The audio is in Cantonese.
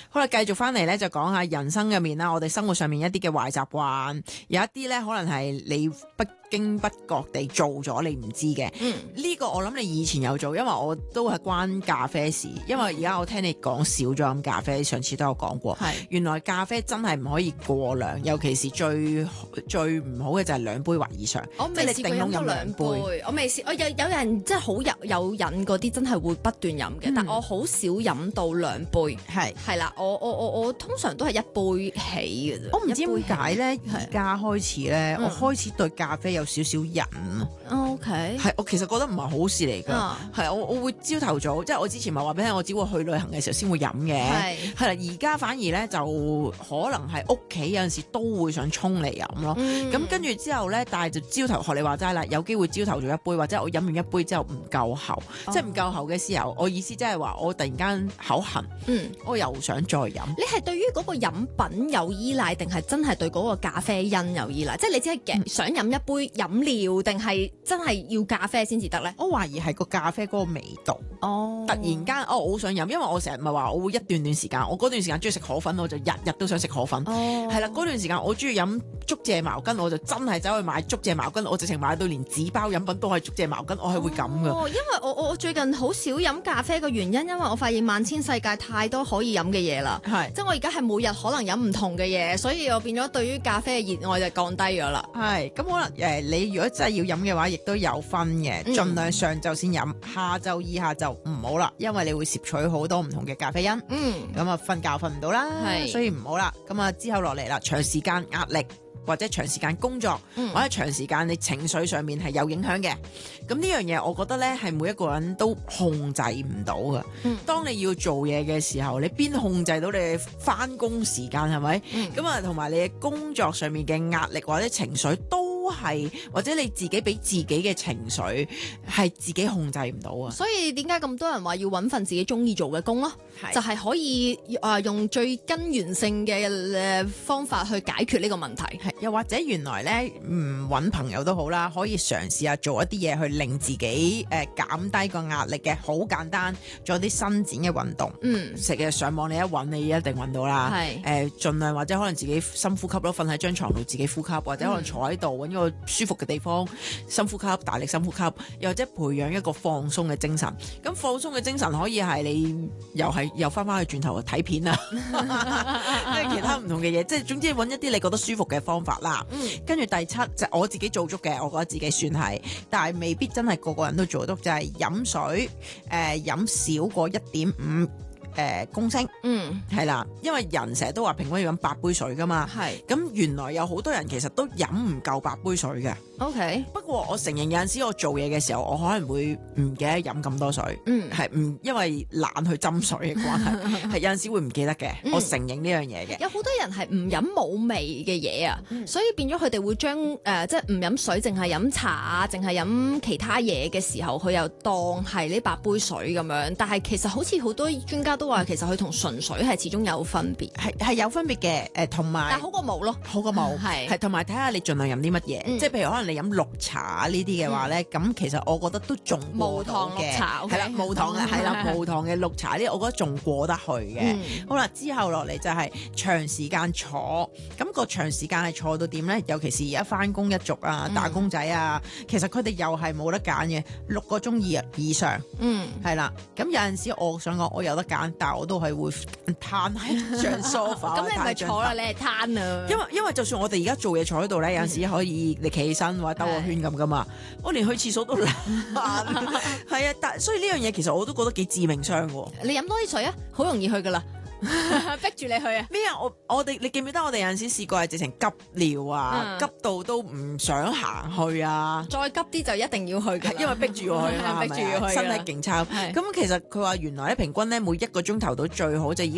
好啦，繼續翻嚟咧就講下人生入面啦，我哋生活上面一啲嘅壞習慣，有一啲咧可能係你不經不覺地做咗你唔知嘅。呢個我諗你以前有做，因為我都係關咖啡事。因為而家我聽你講少咗飲咖啡，上次都有講過。原來咖啡真係唔可以過量，尤其是最唔好嘅就係2杯或以上。 我未試過飲到2杯，我未試。我有人真係好有癮嗰啲，真係會不斷飲嘅。但我好少飲到2杯。係啦，我通常都係1杯起嘅啫。 我唔知點解咧，而家開始咧，我開始對咖啡有少少癮。 OK， 係我其實覺得唔係好事嚟㗎。係我會朝頭早，即係我之前咪話俾你聽，我只會去旅行嘅時候先會飲嘅。係啦，而家反而咧就可能係屋企有陣時都會想沖嚟飲咯。咁跟住之後咧，但係就朝頭學你話齋啦，有機會朝頭做1杯，或者我飲完1杯之後唔夠喉，即係唔夠喉嘅時候，我意思即係話我突然間口痕，我又想再飲。 你係對於嗰個飲品有依賴，定係真係對嗰個咖啡因有依賴？即係你只係想飲一杯飲料，定係真係要咖啡先至得咧？ 我懷疑係個咖啡嗰個味道。突然間我好想飲，因為我成日咪話我會一段時間，我嗰段時間中意食河粉，我就日日都想食河粉。係啦，嗰段時間我中意飲竹蔗茅根，我就真係走去買竹蔗茅根，我直情買到連紙包飲品都係竹蔗茅根，我係會咁噶。 因為我最近好少飲咖啡嘅原因，因為我發現萬千世界太多可以飲嘅嘢啦。即係我而家係每日可能飲唔同嘅嘢，所以我變咗對於咖啡嘅熱愛就降低咗啦。 咁可能你如果真係要飲嘅話，亦都有分嘅，盡量上晝先飲，下晝以下就唔好啦，因為你會攝取好多唔同嘅咖啡因。咁啊瞓覺瞓唔到啦，所以唔好啦。咁啊之後落嚟啦，長時間壓力或者長時間工作，或者長時間你情緒上面係有影響嘅。咁呢樣嘢我覺得咧係每一個人都控制唔到㗎。當你要做嘢嘅時候，你邊控制到你返工時間係咪？咁啊同埋你嘅工作上面嘅壓力或者情緒都係，或者你自己俾自己嘅情緒係自己控制唔到啊。 所以點解咁多人話要揾份自己中意做嘅工咯？就係可以用最根源性嘅方法去解決呢個問題。 又或者原來咧揾朋友都好啦，可以嘗試下做一啲嘢去令自己減低個壓力嘅，好簡單，做啲伸展嘅運動。成日上網你一揾你一定揾到啦。盡量或者可能自己深呼吸咯，瞓喺張床度自己呼吸，或者可能坐喺度揾個舒服嘅地方深呼吸，大力深呼吸，又或者培養一個放鬆嘅精神。咁放鬆嘅精神可以係你又翻去轉頭睇片啊，即係其他唔同嘅嘢，即係總之揾一啲你覺得舒服嘅方法啦。跟住第7就我自己做足嘅，我覺得自己算係，但係未必真係個個人都做到，就係飲水飲少過1.5公升。係啦，因為人成日都話平均要飲8杯水噶嘛。咁原來有好多人其實都飲唔夠8杯水嘅。不過我承認有陣時我做嘢嘅時候，我可能會唔記得飲咁多水。因為懶去斟水嘅關係，係有陣時會唔記得嘅。我承認呢樣嘢嘅。 有好多人係唔飲冇味嘅嘢啊，所以變咗佢哋會將即係唔飲水，淨係飲茶啊，淨係飲其他嘢嘅時候，佢又當係呢8杯水咁樣。但係其實好似好多專家都話，其實佢同純水係始終有分別， 係有分別嘅。同埋但係好過冇咯， 好過冇。係同埋睇下你盡量飲啲乜嘢，即係譬如可能你飲綠茶呢啲嘅話咧，咁其實我覺得都仲無糖綠茶。 係啦，無糖嘅係啦，無糖嘅綠茶呢，我覺得仲過得去嘅。好啦，之後落嚟就係長時間坐，咁個長時間係坐到點咧？尤其是而家翻工一族啊，打工仔啊，其實佢哋又係冇得揀嘅，6個鐘以上。係啦，咁有陣時我想講我有得揀，但係我都係會攤喺張 sofa。 咁你唔係坐啦，你係攤啊。 因為就算我哋而家做嘢坐喺度咧，有陣時可以你企起身或者兜個圈咁噶嘛。我連去廁所都懶。係啊，所以呢樣嘢其實我都覺得幾致命傷喎。 你飲多啲水啊，好容易去噶啦。逼住你去啊！ 咩啊？我哋你記唔記得我哋有陣時試過係直情急尿啊，急到都唔想行去啊！ 再急啲就一定要去嘅， 因為逼住要去啊， 逼住要去， 身體勁差。咁其實佢話原來咧平均咧每1個鐘頭到最好就已經